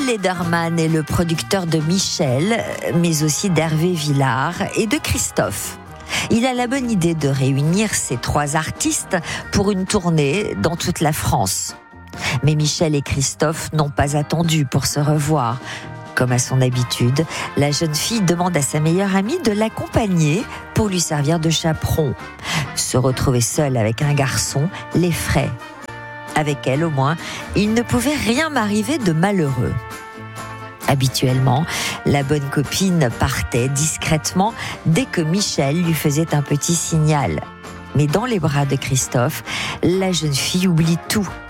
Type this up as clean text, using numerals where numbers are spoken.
Lederman est le producteur de Michel, mais aussi d'Hervé Villard et de Christophe. Il a la bonne idée de réunir ces 3 artistes pour une tournée dans toute la France. Mais Michel et Christophe n'ont pas attendu pour se revoir. Comme à son habitude, la jeune fille demande à sa meilleure amie de l'accompagner pour lui servir de chaperon. Se retrouver seule avec un garçon l'effraie. Avec elle, au moins, il ne pouvait rien m'arriver de malheureux. Habituellement, la bonne copine partait discrètement dès que Michel lui faisait un petit signal. Mais dans les bras de Christophe, la jeune fille oublie tout